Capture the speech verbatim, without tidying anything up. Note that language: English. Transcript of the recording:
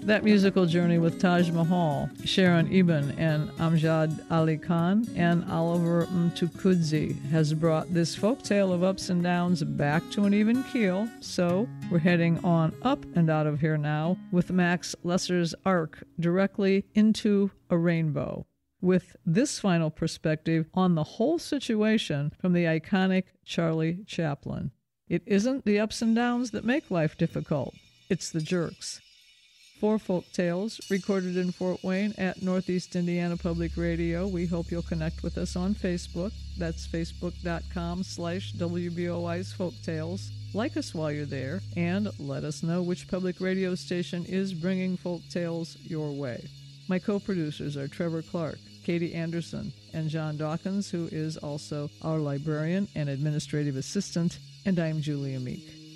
That musical journey with Taj Mahal, Sharon Eben, and Amjad Ali Khan, and Oliver Mtukudzi has brought this folktale of ups and downs back to an even keel. So we're heading on up and out of here now with Max Lesser's Ark directly into a rainbow, with this final perspective on the whole situation from the iconic Charlie Chaplin. It isn't the ups and downs that make life difficult. It's the jerks. For Folk Tales, recorded in Fort Wayne at Northeast Indiana Public Radio. We hope you'll connect with us on Facebook. That's facebook.com slash WBOI's Folk Tales. Like us while you're there, and let us know which public radio station is bringing Folk Tales your way. My co-producers are Trevor Clark, Katie Anderson, and John Dawkins, who is also our librarian and administrative assistant, and I'm Julia Meek.